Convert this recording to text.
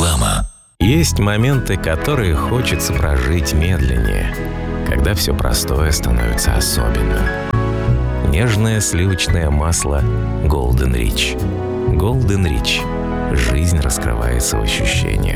Реклама. Есть моменты, которые хочется прожить медленнее, когда все простое становится особенным. Нежное сливочное масло Golden Rich. Golden Rich. Жизнь раскрывается в ощущениях.